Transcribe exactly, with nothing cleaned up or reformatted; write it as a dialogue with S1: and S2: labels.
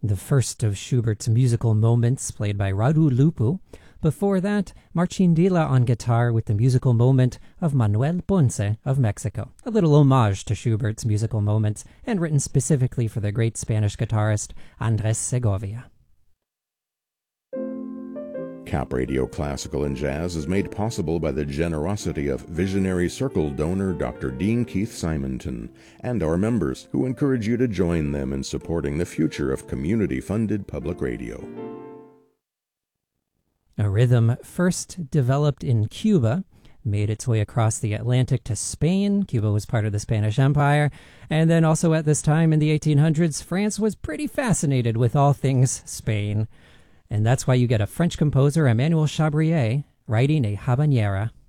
S1: the first of Schubert's musical moments played by Radu Lupu. Before that, Marcindila on guitar with the musical moment of Manuel Ponce of Mexico, a little homage to Schubert's musical moments and written specifically for the great Spanish guitarist Andres Segovia.
S2: Cap Radio Classical and Jazz is made possible by the generosity of Visionary Circle donor Doctor Dean Keith Simonton and our members, who encourage you to join them in supporting the future of community-funded public radio.
S1: A rhythm first developed in Cuba, made its way across the Atlantic to Spain. Cuba was part of the Spanish Empire. And then also at this time in the eighteen hundreds, France was pretty fascinated with all things Spain. And that's why you get a French composer, Emmanuel Chabrier, writing a habanera.